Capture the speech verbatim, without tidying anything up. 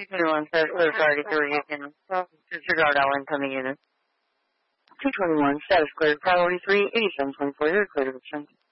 two twenty-one status clear priority three. You can disregard all incoming units. two twenty-one status clear priority three. eighty-seven twenty-four. You're clear to return.